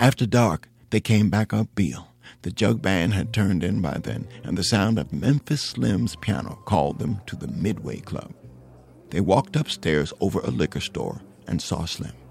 After dark, they came back up Beale. The jug band had turned in by then, and the sound of Memphis Slim's piano called them to the Midway Club. They walked upstairs over a liquor store and saw Slim.